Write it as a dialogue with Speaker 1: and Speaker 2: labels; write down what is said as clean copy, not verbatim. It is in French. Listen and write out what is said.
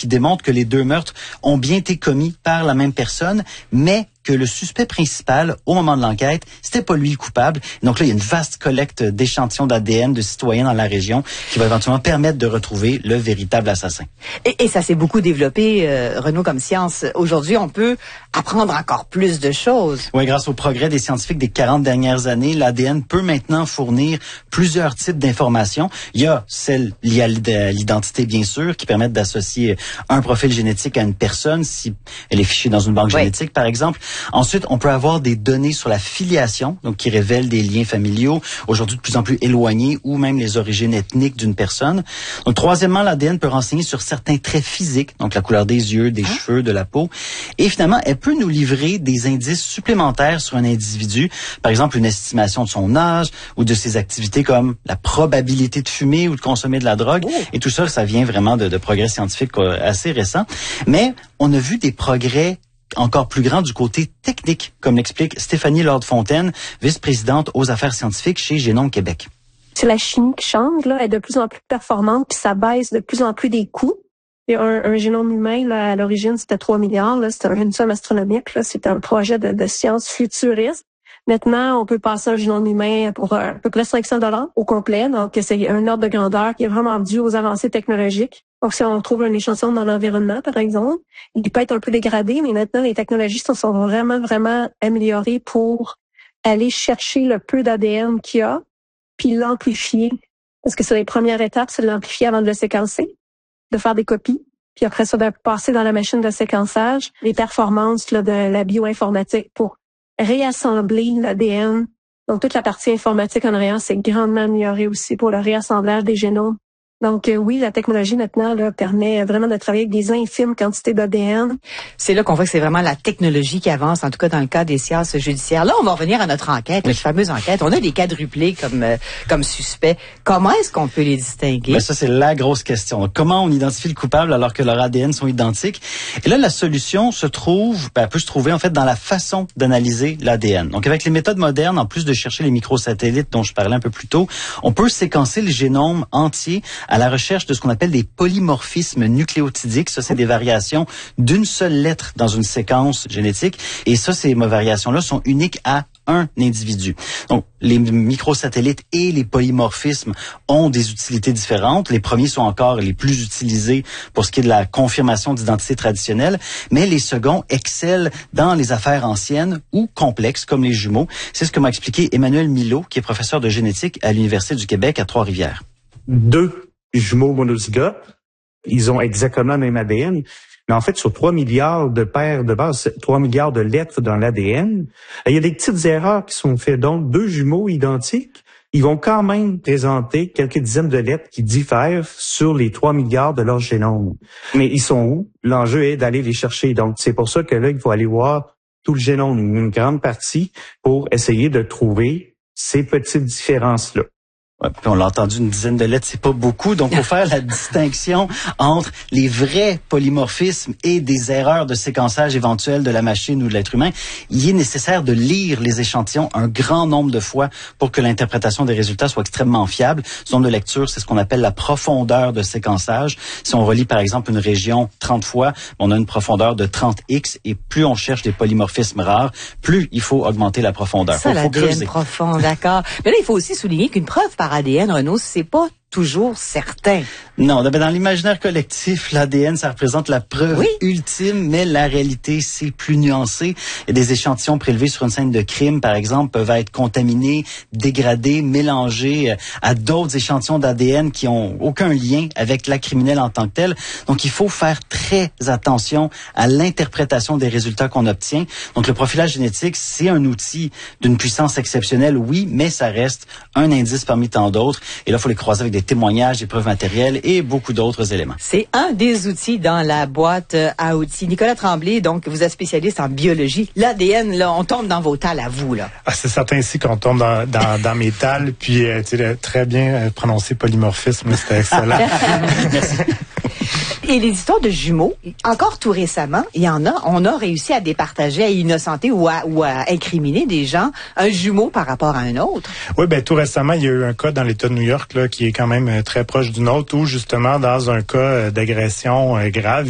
Speaker 1: qui démontrent que les 2 meurtres ont bien été commis par la même personne, mais que le suspect principal, au moment de l'enquête, c'était pas lui le coupable. Donc là, il y a une vaste collecte d'échantillons d'ADN de citoyens dans la région qui va éventuellement permettre de retrouver le véritable assassin.
Speaker 2: Et ça s'est beaucoup développé, Renaud, comme science. Aujourd'hui, on peut apprendre encore plus de choses.
Speaker 1: Oui, grâce au progrès des scientifiques des 40 dernières années, l'ADN peut maintenant fournir plusieurs types d'informations. Il y a celles liées à l'identité, bien sûr, qui permettent d'associer un profil génétique à une personne, si elle est fichée dans une banque génétique, par exemple. Ensuite, on peut avoir des données sur la filiation, donc qui révèlent des liens familiaux, aujourd'hui de plus en plus éloignés, ou même les origines ethniques d'une personne. Donc, troisièmement, l'ADN peut renseigner sur certains traits physiques, donc la couleur des yeux, des cheveux, de la peau. Et finalement, elle peut nous livrer des indices supplémentaires sur un individu, par exemple une estimation de son âge ou de ses activités comme la probabilité de fumer ou de consommer de la drogue. Et tout ça, ça vient vraiment de progrès scientifiques assez récents. Mais on a vu des progrès encore plus grand du côté technique, comme l'explique Stéphanie Lord-Fontaine, vice-présidente aux affaires scientifiques chez Génome Québec.
Speaker 3: C'est la chimie qui change, là, elle est de plus en plus performante, puis ça baisse de plus en plus des coûts. Il y a un génome humain, là, à l'origine, c'était 3 milliards, là, c'était une somme astronomique, là, c'était un projet de science futuriste. Maintenant, on peut passer un génome humain pour à peu près $500 au complet. Donc, c'est un ordre de grandeur qui est vraiment dû aux avancées technologiques. Donc, si on trouve un échantillon dans l'environnement, par exemple, il peut être un peu dégradé, mais maintenant, les technologies sont vraiment améliorées pour aller chercher le peu d'ADN qu'il y a, puis l'amplifier. Parce que c'est les premières étapes, c'est de l'amplifier avant de le séquencer, de faire des copies, puis après ça, de passer dans la machine de séquençage, les performances là, de la bioinformatique pour réassembler l'ADN. Donc, toute la partie informatique en arrière, c'est grandement amélioré aussi pour le réassemblage des génomes. Donc, oui, la technologie maintenant là, permet vraiment de travailler avec des infimes quantités d'ADN.
Speaker 2: C'est là qu'on voit que c'est vraiment la technologie qui avance, en tout cas dans le cas des sciences judiciaires. Là, on va revenir à notre enquête, la fameuse enquête. On a des quadruplés comme suspects. Comment est-ce qu'on peut les distinguer?
Speaker 1: Ben ça, c'est la grosse question. Donc, comment on identifie le coupable alors que leurs ADN sont identiques? Et là, la solution peut se trouver en fait dans la façon d'analyser l'ADN. Donc, avec les méthodes modernes, en plus de chercher les microsatellites dont je parlais un peu plus tôt, on peut séquencer le génome entier à la recherche de ce qu'on appelle des polymorphismes nucléotidiques. Ça, c'est des variations d'une seule lettre dans une séquence génétique. Et ça, ces variations-là sont uniques à un individu. Donc, les microsatellites et les polymorphismes ont des utilités différentes. Les premiers sont encore les plus utilisés pour ce qui est de la confirmation d'identité traditionnelle, mais les seconds excellent dans les affaires anciennes ou complexes, comme les jumeaux. C'est ce que m'a expliqué Emmanuel Milot, qui est professeur de génétique à l'Université du Québec à Trois-Rivières.
Speaker 4: 2 jumeaux monozygotes, ils ont exactement le même ADN. Mais en fait, sur 3 milliards de paires de bases, 3 milliards de lettres dans l'ADN, il y a des petites erreurs qui sont faites. Donc, 2 jumeaux identiques, ils vont quand même présenter quelques dizaines de lettres qui diffèrent sur les 3 milliards de leur génome. Mais ils sont où? L'enjeu est d'aller les chercher. Donc, c'est pour ça que là, il faut aller voir tout le génome, une grande partie, pour essayer de trouver ces petites différences-là.
Speaker 1: Ouais, puis on l'a entendu, une dizaine de lettres, c'est pas beaucoup. Donc, pour faire la distinction entre les vrais polymorphismes et des erreurs de séquençage éventuelles de la machine ou de l'être humain, il est nécessaire de lire les échantillons un grand nombre de fois pour que l'interprétation des résultats soit extrêmement fiable. Ce nombre de lecture, c'est ce qu'on appelle la profondeur de séquençage. Si on relie, par exemple, une région 30 fois, on a une profondeur de 30x, et plus on cherche des polymorphismes rares, plus il faut augmenter la profondeur.
Speaker 2: Ça, l'ADN profond, d'accord. Mais là, il faut aussi souligner qu'une preuve par ADN, Renaud, c'est pas toujours certain.
Speaker 1: Non, dans l'imaginaire collectif, l'ADN, ça représente la preuve ultime, mais la réalité, c'est plus nuancé. Il y a des échantillons prélevés sur une scène de crime, par exemple, peuvent être contaminés, dégradés, mélangés à d'autres échantillons d'ADN qui ont aucun lien avec la criminelle en tant que telle. Donc, il faut faire très attention à l'interprétation des résultats qu'on obtient. Donc, le profilage génétique, c'est un outil d'une puissance exceptionnelle, oui, mais ça reste un indice parmi tant d'autres. Et là, il faut les croiser avec des témoignages, des preuves matérielles et beaucoup d'autres éléments.
Speaker 2: C'est un des outils dans la boîte à outils. Nicolas Tremblay, donc vous êtes spécialiste en biologie. L'ADN, là, on tombe dans vos talles à vous, là.
Speaker 5: Ah, c'est certain ici qu'on tombe dans mes talles. Puis, tu sais, très bien prononcé polymorphisme, c'était excellent.
Speaker 2: Merci. Et les histoires de jumeaux, encore tout récemment, on a réussi à départager, à innocenter ou à incriminer des gens, un jumeau par rapport à un autre.
Speaker 5: Oui, tout récemment, il y a eu un cas dans l'État de New York là, qui est quand même très proche du nôtre, où justement, dans un cas d'agression grave,